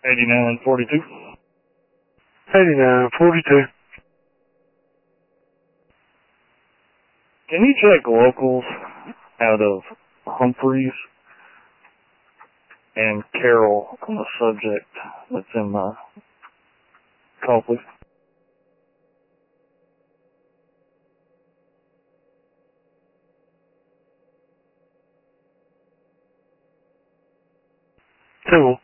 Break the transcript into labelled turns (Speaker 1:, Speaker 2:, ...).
Speaker 1: 8942.
Speaker 2: 8942.
Speaker 1: Can you check locals out of Humphreys and Carroll on the subject that's in my call, please?
Speaker 2: Cool.